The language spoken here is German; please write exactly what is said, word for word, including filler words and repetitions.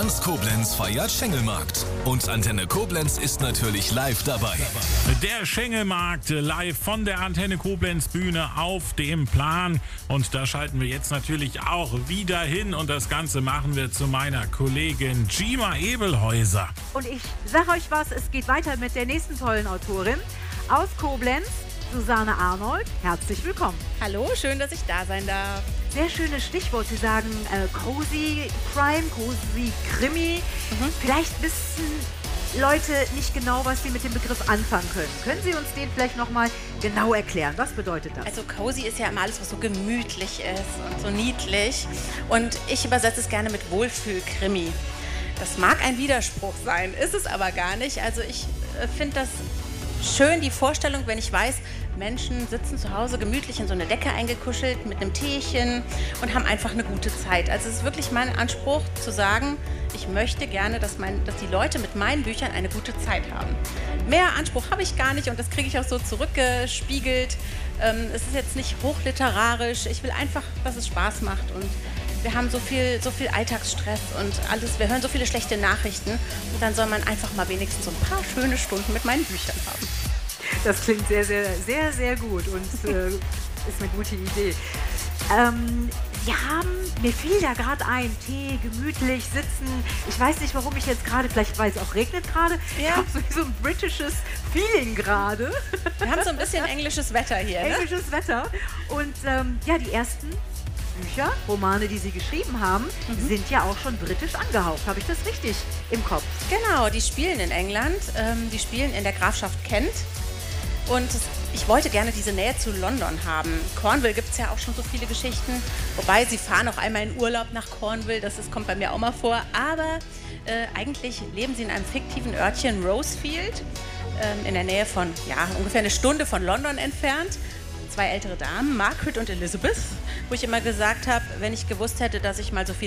Ganz Koblenz feiert Schengelmarkt. Und Antenne Koblenz ist natürlich live dabei. Der Schengelmarkt live von der Antenne Koblenz Bühne auf dem Plan. Und da schalten wir jetzt natürlich auch wieder hin. Und das Ganze machen wir zu meiner Kollegin Gima Ebelhäuser. Und ich sage euch was, es geht weiter mit der nächsten tollen Autorin aus Koblenz, Susanne Arnold. Herzlich willkommen. Hallo, schön, dass ich da sein darf. Sehr schönes Stichwort. Sie sagen äh, Cozy Crime, Cozy Krimi. Mhm. Vielleicht wissen Leute nicht genau, was sie mit dem Begriff anfangen können. Können Sie uns den vielleicht nochmal genau erklären? Was bedeutet das? Also Cozy ist ja immer alles, was so gemütlich ist und so niedlich. Und ich übersetze es gerne mit Wohlfühl-Krimi. Das mag ein Widerspruch sein, ist es aber gar nicht. Also ich äh, finde das schön, die Vorstellung, wenn ich weiß, Menschen sitzen zu Hause gemütlich in so eine Decke eingekuschelt mit einem Teechen und haben einfach eine gute Zeit. Also es ist wirklich mein Anspruch zu sagen, ich möchte gerne, dass, mein, dass die Leute mit meinen Büchern eine gute Zeit haben. Mehr Anspruch habe ich gar nicht und das kriege ich auch so zurückgespiegelt. Ähm, es ist jetzt nicht hochliterarisch. Ich will einfach, dass es Spaß macht und wir haben so viel, so viel Alltagsstress und alles. Wir hören so viele schlechte Nachrichten und dann soll man einfach mal wenigstens so ein paar schöne Stunden mit meinen Büchern haben. Das klingt sehr, sehr, sehr, sehr gut und äh, ist eine gute Idee. Ähm, Sie haben, mir fiel da gerade ein, Tee, gemütlich sitzen. Ich weiß nicht, warum ich jetzt gerade, vielleicht weil es auch regnet gerade, ja. Ich habe so ein britisches Feeling gerade. Wir haben so ein bisschen englisches Wetter hier, ne? Englisches Wetter. Und ähm, ja, die ersten Bücher, Romane, die Sie geschrieben haben, mhm. sind ja auch schon britisch angehaucht. Habe ich das richtig im Kopf? Genau, die spielen in England, ähm, die spielen in der Grafschaft Kent. Und ich wollte gerne diese Nähe zu London haben. Cornwall gibt es ja auch schon so viele Geschichten. Wobei, sie fahren auch einmal in Urlaub nach Cornwall, das ist, kommt bei mir auch mal vor. Aber äh, eigentlich leben sie in einem fiktiven Örtchen Rosefield, ähm, in der Nähe von, ja, ungefähr eine Stunde von London entfernt. Zwei ältere Damen, Margaret und Elizabeth, wo ich immer gesagt habe, wenn ich gewusst hätte, dass ich mal so viel